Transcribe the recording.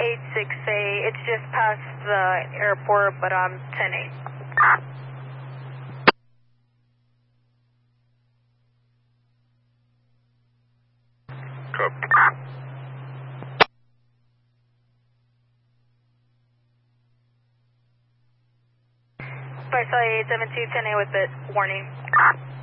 86A. It's just past the airport, but I'm 10-8. Copy. Sorry, 72, 10-8 with it. Warning.